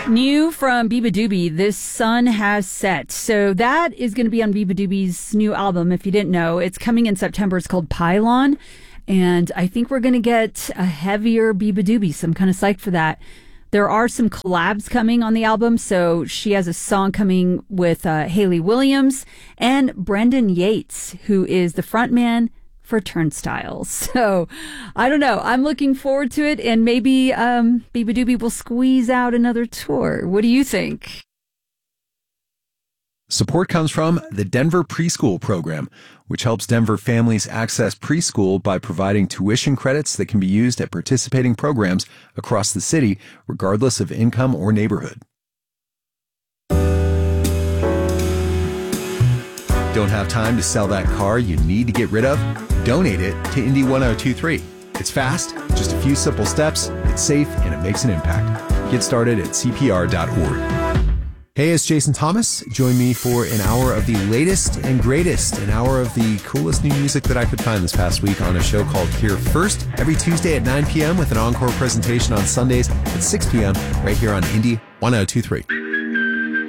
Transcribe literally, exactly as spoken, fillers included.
New from Biba Doobie, This Sun Has Set. So that is going to be on Biba Doobie's new album, if you didn't know. It's coming in September. It's called Pylon. And I think we're going to get a heavier Biba Doobie, so I'm kind of psyched for that. There are some collabs coming on the album. So she has a song coming with uh, Hayley Williams and Brendan Yates, who is the frontman for Turnstiles. So I don't know. I'm looking forward to it, and maybe um, Biba Doobie will squeeze out another tour. What do you think? Support comes from the Denver Preschool Program, which helps Denver families access preschool by providing tuition credits that can be used at participating programs across the city, regardless of income or neighborhood. Don't have time to sell that car you need to get rid of? Donate it to Indy one oh two three. It's fast, just a few simple steps, it's safe, and it makes an impact. Get started at C P R dot org. Hey, it's Jason Thomas. Join me for an hour of the latest and greatest, an hour of the coolest new music that I could find this past week on a show called Here First, every Tuesday at nine p.m. with an encore presentation on Sundays at six p.m. right here on Indy one oh two three.